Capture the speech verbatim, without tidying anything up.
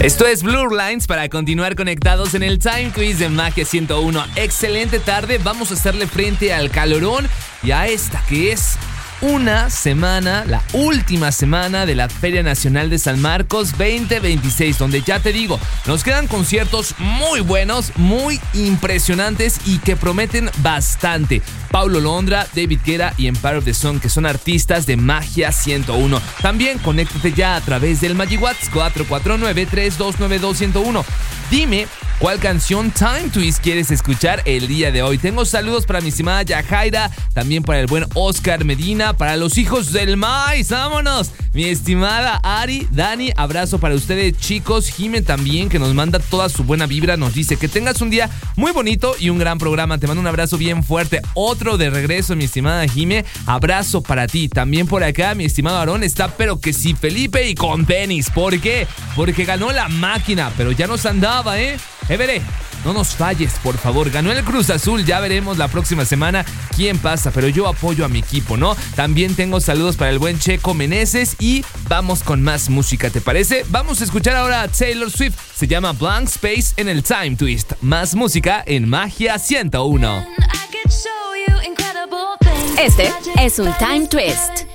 Esto es Blur Lines para continuar conectados en el Time Quiz de Magia ciento uno. Excelente tarde, vamos a hacerle frente al calorón y a esta que es una semana, la última semana de la Feria Nacional de San Marcos veinte veintiséis, donde ya te digo, nos quedan conciertos muy buenos, muy impresionantes y que prometen bastante. Paulo Londra, David Guetta y Empire of the Sun, que son artistas de Magia ciento uno. También conéctate ya a través del MagiWhat's cuatro cuatro nueve, tres dos nueve, dos cero uno. Dime cuál canción Time Twist quieres escuchar el día de hoy. Tengo saludos para mi estimada Yajaira, también para el buen Oscar Medina, para los hijos del maíz. ¡Vámonos! Mi estimada Ari, Dani, abrazo para ustedes, chicos. Jime también, que nos manda toda su buena vibra. Nos dice que tengas un día muy bonito y un gran programa. Te mando un abrazo bien fuerte. Otro de regreso, mi estimada Jime. Abrazo para ti. También por acá, mi estimado Aarón está, pero que sí, Felipe y con tenis. ¿Por qué? Porque ganó la máquina, pero ya nos andaba, ¿eh? Everé, no nos falles, por favor. Ganó el Cruz Azul, ya veremos la próxima semana quién pasa, pero yo apoyo a mi equipo, ¿no? También tengo saludos para el buen Checo Meneses y vamos con más música, ¿te parece? Vamos a escuchar ahora a Taylor Swift. Se llama Blank Space en el Time Twist. Más música en Magia ciento uno. Este es un Time Twist.